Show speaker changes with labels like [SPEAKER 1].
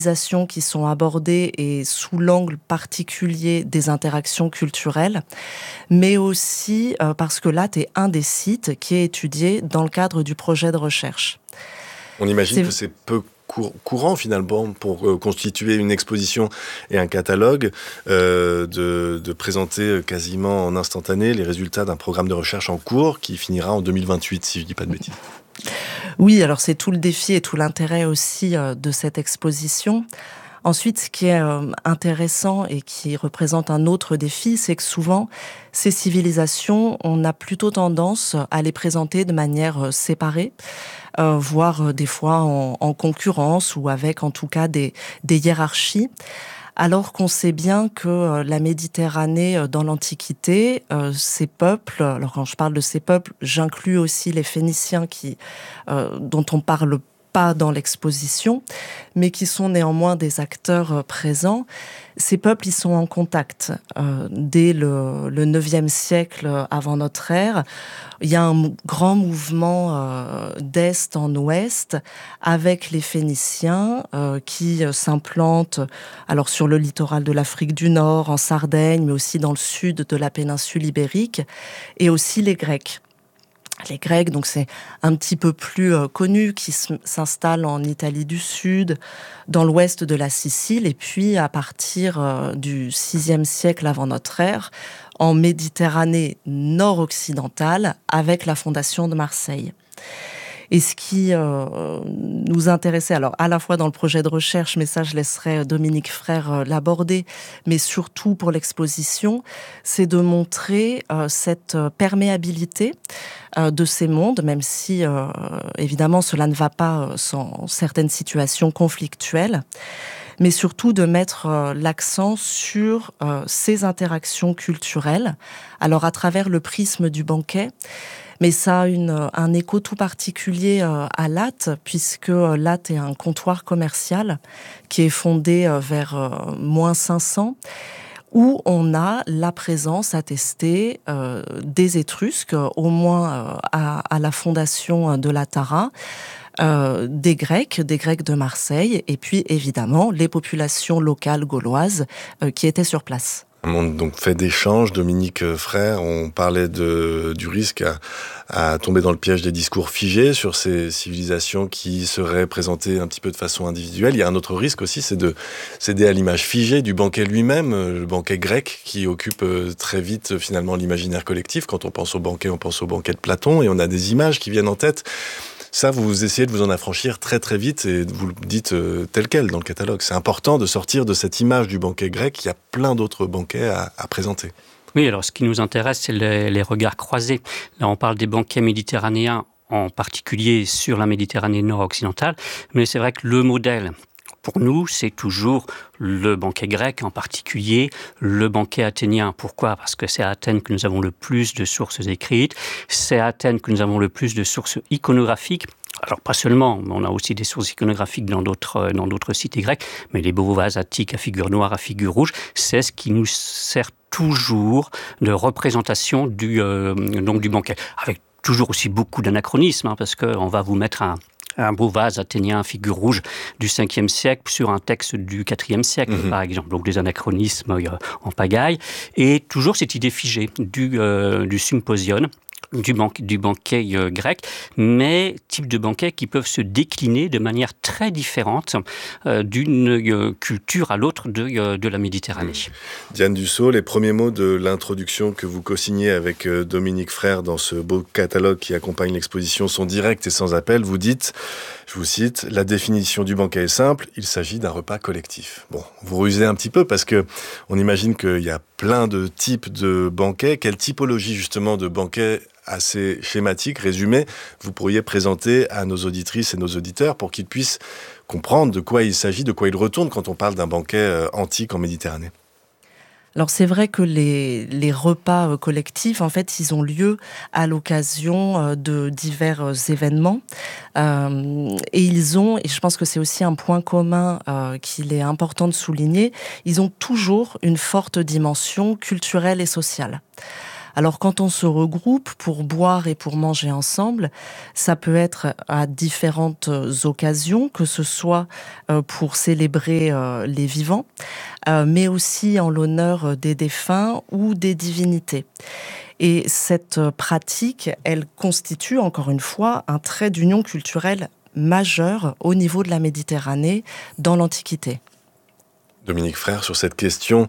[SPEAKER 1] qui sont abordées et sous l'angle particulier des interactions culturelles, mais aussi parce que là, tu es un des sites qui est étudié dans le cadre du projet de recherche.
[SPEAKER 2] On imagine que c'est peu courant finalement pour constituer une exposition et un catalogue de présenter quasiment en instantané les résultats d'un programme de recherche en cours qui finira en 2028, si je ne dis pas de bêtises.
[SPEAKER 1] Oui, alors c'est tout le défi et tout l'intérêt aussi de cette exposition. Ensuite, ce qui est intéressant et qui représente un autre défi, c'est que souvent, ces civilisations, on a plutôt tendance à les présenter de manière séparée, voire des fois en concurrence ou avec en tout cas des hiérarchies. Alors qu'on sait bien que la Méditerranée, dans l'Antiquité, ces peuples, alors quand je parle de ces peuples, j'inclus aussi les Phéniciens dont on parle pas dans l'exposition, mais qui sont néanmoins des acteurs présents. Ces peuples, ils sont en contact. Dès le 9e siècle avant notre ère, il y a un grand mouvement d'est en ouest avec les Phéniciens qui s'implantent alors sur le littoral de l'Afrique du Nord, en Sardaigne, mais aussi dans le sud de la péninsule ibérique, et aussi les Grecs. Les Grecs, donc c'est un petit peu plus connu, qui s'installent en Italie du Sud, dans l'ouest de la Sicile, et puis à partir du VIe siècle avant notre ère, en Méditerranée nord-occidentale, avec la fondation de Marseille. Et ce qui nous intéressait, alors à la fois dans le projet de recherche, mais ça je laisserai Dominique Frère l'aborder, mais surtout pour l'exposition, c'est de montrer cette perméabilité de ces mondes, même si évidemment cela ne va pas sans certaines situations conflictuelles, mais surtout de mettre l'accent sur ces interactions culturelles, alors à travers le prisme du banquet. Mais ça a un écho tout particulier à Latte, puisque Latte est un comptoir commercial qui est fondé vers moins 500, où on a la présence attestée des Étrusques, au moins à la fondation de la Tara, des Grecs de Marseille, et puis évidemment les populations locales gauloises qui étaient sur place.
[SPEAKER 2] Un monde donc fait d'échanges. Dominique Frère, on parlait du risque à tomber dans le piège des discours figés sur ces civilisations qui seraient présentées un petit peu de façon individuelle. Il y a un autre risque aussi, c'est de céder à l'image figée du banquet lui-même, le banquet grec qui occupe très vite finalement l'imaginaire collectif. Quand on pense au banquet de Platon et on a des images qui viennent en tête. Ça, vous essayez de vous en affranchir très très vite et vous le dites tel quel dans le catalogue. C'est important de sortir de cette image du banquet grec. Il y a plein d'autres banquets à présenter.
[SPEAKER 3] Oui, alors ce qui nous intéresse, c'est les regards croisés. Là, on parle des banquets méditerranéens, en particulier sur la Méditerranée nord-occidentale, mais c'est vrai que le modèle, pour nous, c'est toujours le banquet grec, en particulier le banquet athénien. Pourquoi ? Parce que c'est à Athènes que nous avons le plus de sources écrites, c'est à Athènes que nous avons le plus de sources iconographiques. Alors pas seulement, on a aussi des sources iconographiques dans d'autres cités grecques, mais les beaux vases attiques à figure noire, à figure rouge, c'est ce qui nous sert toujours de représentation du banquet. Avec toujours aussi beaucoup d'anachronismes, parce qu'on va vous mettre un beau vase athénien, figure rouge, du 5e siècle sur un texte du 4e siècle, par exemple. Donc des anachronismes en pagaille. Et toujours cette idée figée du symposion, du banquet grec, mais type de banquets qui peuvent se décliner de manière très différente d'une culture à l'autre de la Méditerranée.
[SPEAKER 2] Diane Dussault, les premiers mots de l'introduction que vous co-signez avec Dominique Frère dans ce beau catalogue qui accompagne l'exposition sont directs et sans appel. Vous dites, je vous cite, « La définition du banquet est simple, il s'agit d'un repas collectif ». Bon, vous rusez un petit peu parce que on imagine qu'il y a plein de types de banquets. Quelle typologie justement de banquets assez schématique, résumé, vous pourriez présenter à nos auditrices et nos auditeurs pour qu'ils puissent comprendre de quoi il s'agit, de quoi il retourne quand on parle d'un banquet antique en Méditerranée.
[SPEAKER 1] Alors c'est vrai que les repas collectifs, en fait, ils ont lieu à l'occasion de divers événements. Et et je pense que c'est aussi un point commun qu'il est important de souligner, ils ont toujours une forte dimension culturelle et sociale. Alors quand on se regroupe pour boire et pour manger ensemble, ça peut être à différentes occasions, que ce soit pour célébrer les vivants, mais aussi en l'honneur des défunts ou des divinités. Et cette pratique, elle constitue, encore une fois, un trait d'union culturelle majeur au niveau de la Méditerranée dans l'Antiquité.
[SPEAKER 2] Dominique Frère, sur cette question